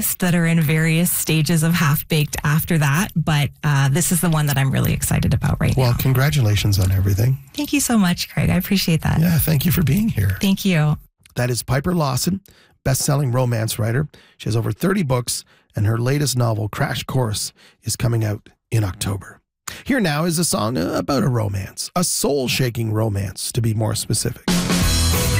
list that are in various stages of half-baked after that, but this is the one that I'm really excited about right now. Well, congratulations on everything. Thank you so much, Craig. I appreciate that. Yeah, thank you for being here. Thank you. That is Piper Lawson, best-selling romance writer. She has over 30 books, and her latest novel, Crash Course, is coming out in October. Here now is a song about a romance, a soul-shaking romance, to be more specific.